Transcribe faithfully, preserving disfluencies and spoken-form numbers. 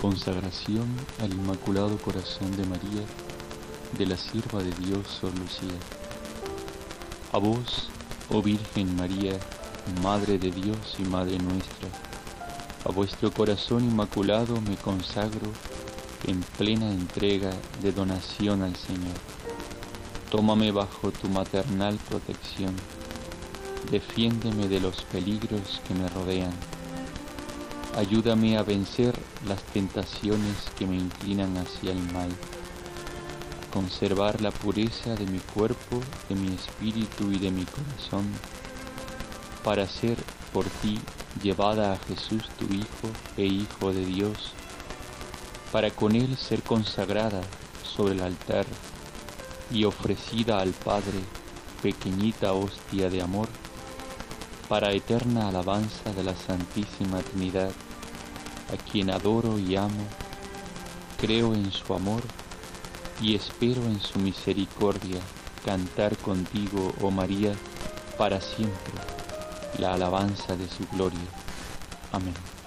Consagración al Inmaculado Corazón de María, de la Sierva de Dios Sor Lucía. A vos, oh Virgen María, Madre de Dios y Madre nuestra, a vuestro corazón inmaculado me consagro en plena entrega de donación al Señor. Tómame bajo tu maternal protección, defiéndeme de los peligros que me rodean. Ayúdame a vencer las tentaciones que me inclinan hacia el mal, conservar la pureza de mi cuerpo, de mi espíritu y de mi corazón, para ser por ti llevada a Jesús tu Hijo e Hijo de Dios, para con Él ser consagrada sobre el altar y ofrecida al Padre pequeñita hostia de amor, para eterna alabanza de la Santísima Trinidad, a quien adoro y amo, creo en su amor y espero en su misericordia cantar contigo, oh María, para siempre la alabanza de su gloria. Amén.